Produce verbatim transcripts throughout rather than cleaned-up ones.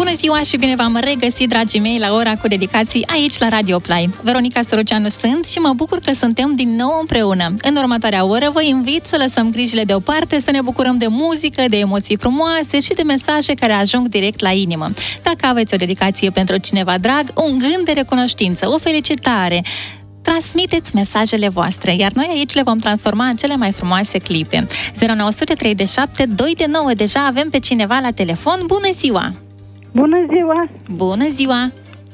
Bună ziua și bine v-am regăsit, dragii mei, la ora cu dedicații aici la Radio Play. Veronica Soroceanu sunt și mă bucur că suntem din nou împreună. În următoarea oră vă invit să lăsăm grijile deoparte, să ne bucurăm de muzică, de emoții frumoase și de mesaje care ajung direct la inimă. Dacă aveți o dedicație pentru cineva drag, un gând de recunoștință, o felicitare, transmiteți mesajele voastre, iar noi aici le vom transforma în cele mai frumoase clipe. zero nouă zero trei șapte doi nouă, deja avem pe cineva la telefon. Bună ziua! Bună ziua! Bună ziua!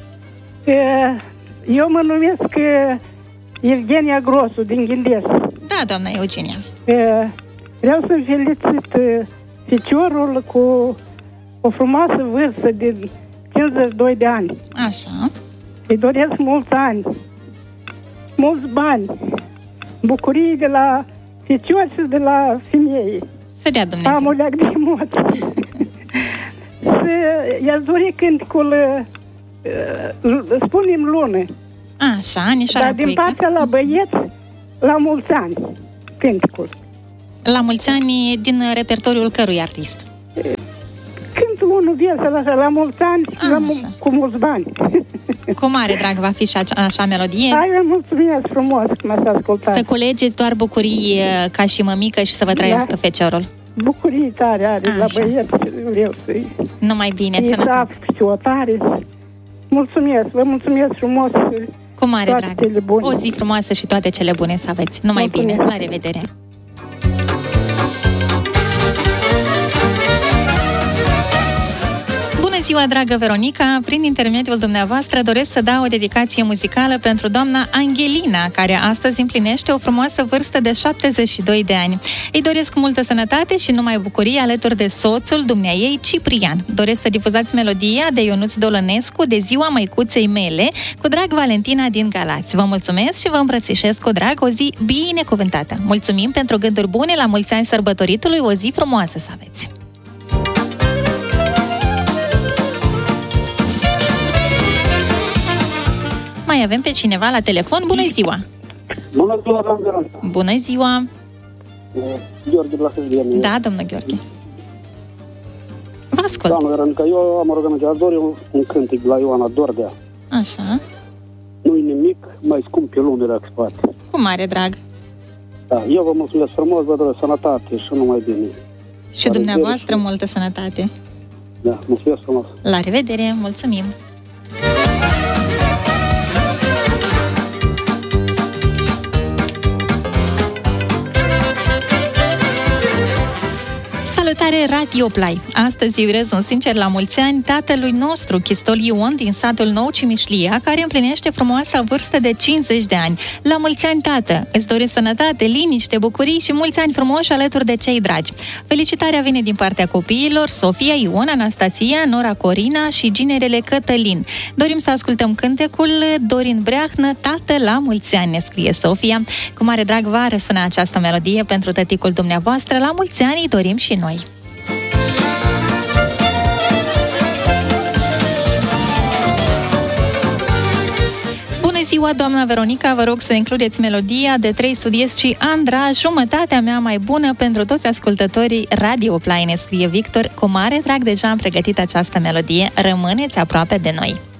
Eu mă numesc Evgenia Grosu din Ghindes. Da, doamna Eugenia. Vreau să felicit feciorul cu o frumoasă vârstă de cincizeci și doi de ani. Așa. Îi doresc mulți ani, mulți bani, bucurii de la fecior și de la femeie. Să dea Dumnezeu. Am o leac de emoții. I-aș dori cânticul uh, Spune-mi lună. Așa, Anișoara Dar din Puică. partea la băieți, la mulți ani, cânticul. La mulți ani din repertoriul cărui artist? Cântul unul viața așa, la mulți ani și la mul- cu mulți bani. Cu mare drag va fi și așa, așa melodie. Hai, vă mulțumesc frumos că m-ați ascultat. Să culegeți doar bucurii ca și mămică și să vă trăiască da. feciorul. Bucurii tare are așa. La băieți, vreau să-i... Numai bine, sănătate. Și o tare. Mulțumesc, vă mulțumesc frumos. Cu mare drag. O zi frumoasă și toate cele bune să aveți. Numai mulțumesc. Bine, la revedere. Bună ziua, dragă Veronica! Prin intermediul dumneavoastră doresc să dau o dedicație muzicală pentru doamna Angelina, care astăzi împlinește o frumoasă vârstă de șaptezeci și doi de ani. Îi doresc multă sănătate și numai bucurie alături de soțul dumneaei, Ciprian. Doresc să difuzați melodia de Ionuț Dolănescu, De ziua măicuței mele, cu drag Valentina din Galați. Vă mulțumesc și vă îmbrățișez cu drag o zi binecuvântată. Mulțumim pentru gânduri bune la mulți ani sărbătoritului, o zi frumoasă să aveți! Mai avem pe cineva la telefon. Bună ziua! Bună ziua, doamnă Veronica! Bună ziua! Gheorghe de la Hârdiene. Da, domnul Gheorghe. Vă ascult. Doamnă Veronica, eu am organizat un cântic la Ioana Dordea. Așa. Nu-i nimic mai scump pe lume dacă spate. Cu mare drag. Da, eu vă mulțumesc frumos, vă doresc sănătate și numai bine. Și la dumneavoastră și... multă sănătate. Da, mulțumesc frumos. La revedere, mulțumim. Salutare Radio Play! Astăzi îi urez un sincer la mulți ani tatălui nostru, Chistol Ion, din satul Nou Cimișlia, care împlinește frumoasa vârstă de cincizeci de ani. La mulți ani, tată! Îți doresc sănătate, liniște, bucurii și mulți ani frumoși alături de cei dragi. Felicitarea vine din partea copiilor Sofia, Ion, Anastasia, Nora Corina și ginerele Cătălin. Dorim să ascultăm cântecul Dorin Breahnă, tată la mulți ani, ne scrie Sofia. Cu mare drag va răsuna această melodie pentru tăticul dumneavoastră. La mulți ani îi dorim și noi. Bună ziua, doamna Veronica, vă rog să includeți melodia de Trei Sud-Est și Andra, jumătatea mea mai bună pentru toți ascultătorii Radio Play, ne scrie Victor. Cu mare drag deja am pregătit această melodie, rămâneți aproape de noi.